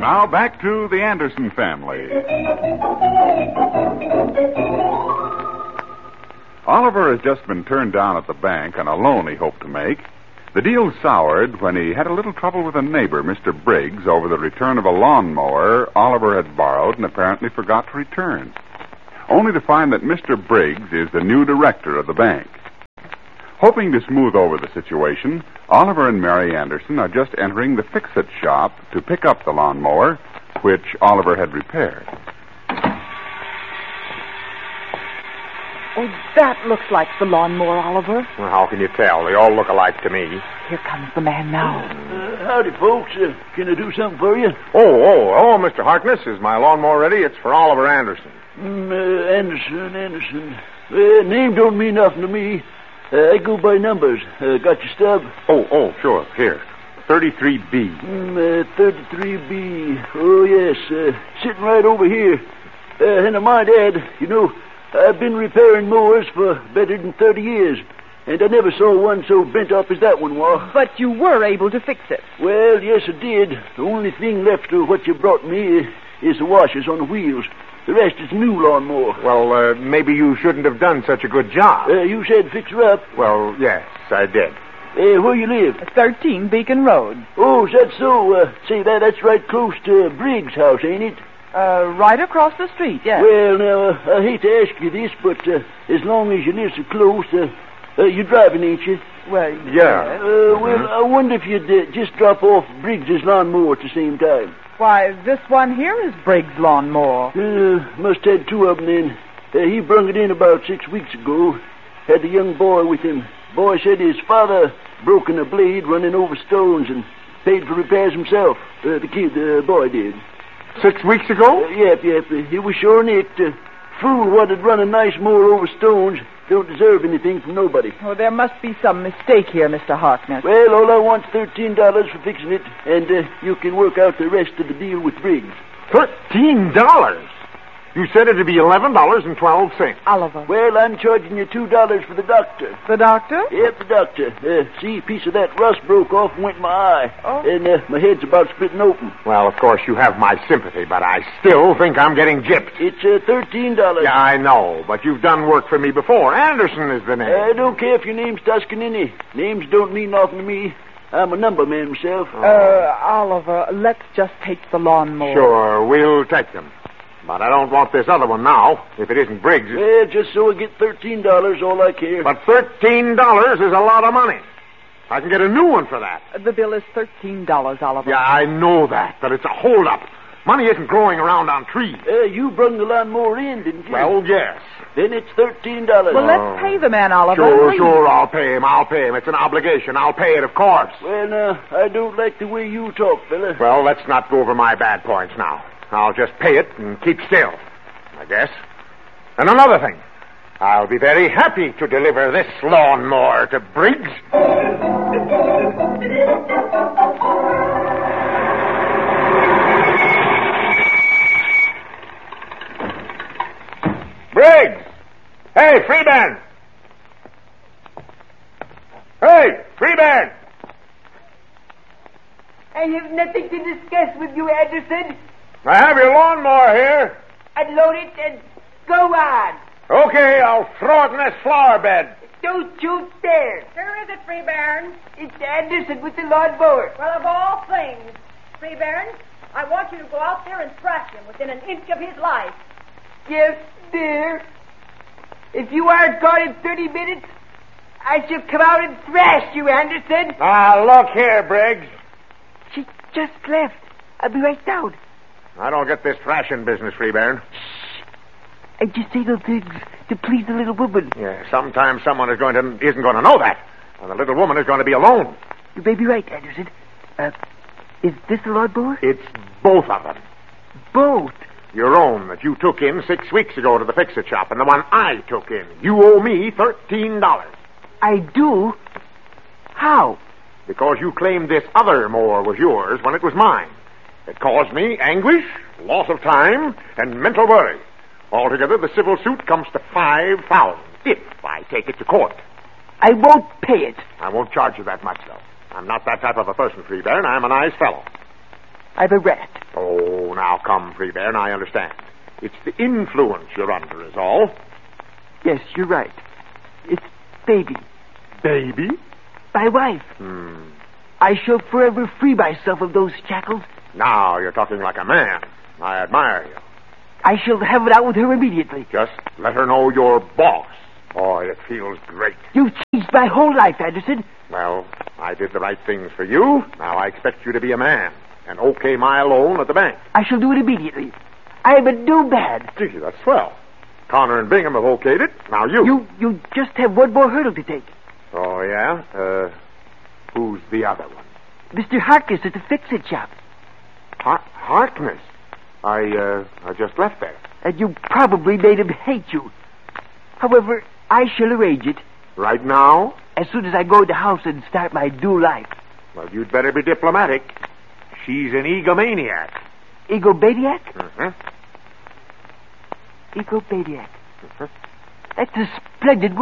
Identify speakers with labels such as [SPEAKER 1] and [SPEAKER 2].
[SPEAKER 1] Now back to the Anderson family. Oliver has just been turned down at the bank on a loan he hoped to make. The deal soured when he had a little trouble with a neighbor, Mr. Briggs, over the return of a lawnmower Oliver had borrowed and apparently forgot to return. Only to find that Mr. Briggs is the new director of the bank. Hoping to smooth over the situation, Oliver and Mary Anderson are just entering the fix-it shop to pick up the lawnmower, which Oliver had repaired.
[SPEAKER 2] Oh, that looks like the lawnmower, Oliver.
[SPEAKER 3] Well, how can you tell? They all look alike to me.
[SPEAKER 2] Here comes the man now.
[SPEAKER 4] Howdy, folks. Can I do something for you?
[SPEAKER 3] Oh, Mr. Harkness. Is my lawnmower ready? It's for Oliver Anderson.
[SPEAKER 4] Anderson. Name don't mean nothing to me. I go by numbers. Got your stub?
[SPEAKER 3] Oh, sure. Here. 33B.
[SPEAKER 4] 33B. Oh, yes. Sitting right over here. And I might add, I've been repairing mowers for better than 30 years, and I never saw one so bent up as that one was.
[SPEAKER 2] But you were able to fix it.
[SPEAKER 4] Well, yes, I did. The only thing left of what you brought me is the washers on the wheels. The rest is new lawnmower.
[SPEAKER 3] Well, maybe you shouldn't have done such a good job.
[SPEAKER 4] You said fix her up.
[SPEAKER 3] Well, yes, I did.
[SPEAKER 4] Where you live?
[SPEAKER 2] 13 Beacon Road.
[SPEAKER 4] Oh, is that so? Say, that's right close to Briggs' house, ain't it?
[SPEAKER 2] Right across the street, yes.
[SPEAKER 4] Well, now, I hate to ask you this, but as long as you live so close, you're driving, ain't you?
[SPEAKER 2] Well,
[SPEAKER 3] yeah.
[SPEAKER 4] Well, I wonder if you'd just drop off Briggs' lawnmower at the same time.
[SPEAKER 2] Why, this one here is Briggs' lawnmower.
[SPEAKER 4] Must have two of them then. He brung it in about 6 weeks ago. Had a young boy with him. Boy said his father broken a blade running over stones and paid for repairs himself. The boy did.
[SPEAKER 3] 6 weeks ago?
[SPEAKER 4] Yep. He was sure nicked. Fool what had run a nice mower over stones don't deserve anything from nobody.
[SPEAKER 2] Oh, there must be some mistake here, Mr. Harkness.
[SPEAKER 4] Well, all I want's $13 for fixing it, and you can work out the rest of the deal with Briggs.
[SPEAKER 3] $13? You said it'd be $11.12.
[SPEAKER 2] Oliver.
[SPEAKER 4] Well, I'm charging you $2 for the doctor.
[SPEAKER 2] The doctor?
[SPEAKER 4] Yep, the doctor. See, a piece of that rust broke off and went in my eye.
[SPEAKER 2] Oh.
[SPEAKER 4] And my head's about splitting open.
[SPEAKER 3] Well, of course, you have my sympathy, but I still think I'm getting gypped.
[SPEAKER 4] It's $13.
[SPEAKER 3] Yeah, I know, but you've done work for me before. Anderson is the name.
[SPEAKER 4] I don't care if your name's Toscanini. Names don't mean nothing to me. I'm a number man myself.
[SPEAKER 2] Oliver, let's just take the lawnmower.
[SPEAKER 3] Sure, we'll take them. But I don't want this other one now, if it isn't Briggs.
[SPEAKER 4] Well, just so I get $13, all I care.
[SPEAKER 3] But $13 is a lot of money. I can get a new one for that.
[SPEAKER 2] The bill is $13, Oliver.
[SPEAKER 3] Yeah, I know that, but it's a holdup. Money isn't growing around on trees.
[SPEAKER 4] You brung the lawnmower in, didn't you?
[SPEAKER 3] Well, yes.
[SPEAKER 4] Then it's $13.
[SPEAKER 2] Well, let's pay the man, Oliver.
[SPEAKER 3] Sure, I'll pay him. It's an obligation. I'll pay it, of course.
[SPEAKER 4] Well, I don't like the way you talk, fella.
[SPEAKER 3] Well, let's not go over my bad points now. I'll just pay it and keep still, I guess. And another thing. I'll be very happy to deliver this lawnmower to Briggs. Briggs! Hey, Freeman! Hey, Freeman!
[SPEAKER 5] I have nothing to discuss with you, Anderson.
[SPEAKER 3] I have your lawnmower here.
[SPEAKER 5] Unload it and go on.
[SPEAKER 3] Okay, I'll throw it in this flower bed.
[SPEAKER 5] Don't you dare.
[SPEAKER 6] Where is it, Freebairn?
[SPEAKER 5] It's Anderson with the lawnmower.
[SPEAKER 6] Well, of all things, Freebairn, I want you to go out there and thrash him within an inch of his life.
[SPEAKER 5] Yes, dear. If you aren't gone in 30 minutes, I shall come out and thrash you, Anderson.
[SPEAKER 3] Look here, Briggs.
[SPEAKER 5] She just left. I'll be right down.
[SPEAKER 3] I don't get this thrashing business, Freebairn.
[SPEAKER 5] Shh. I just say those things to please the little woman.
[SPEAKER 3] Yeah, sometimes someone isn't going to know that. And the little woman is going to be alone.
[SPEAKER 5] You may be right, Anderson. Is this the lawnmower?
[SPEAKER 3] It's both of them.
[SPEAKER 5] Both?
[SPEAKER 3] Your own that you took in 6 weeks ago to the fix-it shop, and the one I took in. You owe me $13.
[SPEAKER 5] I do? How?
[SPEAKER 3] Because you claimed this other mower was yours when it was mine. It caused me anguish, loss of time, and mental worry. Altogether, the civil suit comes to $5,000 if I take it to court.
[SPEAKER 5] I won't pay it.
[SPEAKER 3] I won't charge you that much, though. I'm not that type of a person, Freebairn. I'm a nice fellow.
[SPEAKER 5] I'm a rat.
[SPEAKER 3] Oh, now come, Freebairn, I understand. It's the influence you're under is all.
[SPEAKER 5] Yes, you're right. It's Baby,
[SPEAKER 3] Baby?
[SPEAKER 5] my wife. I shall forever free myself of those shackles.
[SPEAKER 3] Now you're talking like a man. I admire you.
[SPEAKER 5] I shall have it out with her immediately.
[SPEAKER 3] Just let her know you're boss. Boy, it feels great.
[SPEAKER 5] You've changed my whole life, Anderson.
[SPEAKER 3] Well, I did the right things for you. Now I expect you to be a man and okay my loan at the bank.
[SPEAKER 5] I shall do it immediately. I have been no bad.
[SPEAKER 3] Gee, that's swell. Connor and Bingham have okayed it. Now you.
[SPEAKER 5] You just have one more hurdle to take.
[SPEAKER 3] Oh, yeah? Who's the other one?
[SPEAKER 5] Mr. Harkness at the fix-it shop.
[SPEAKER 3] Harkness. I just left there.
[SPEAKER 5] And you probably made him hate you. However, I shall arrange it.
[SPEAKER 3] Right now?
[SPEAKER 5] As soon as I go in the house and start my new life.
[SPEAKER 3] Well, you'd better be diplomatic. She's an egomaniac.
[SPEAKER 5] Egomaniac?
[SPEAKER 3] Mm-hmm.
[SPEAKER 5] Egomaniac. That's a splendid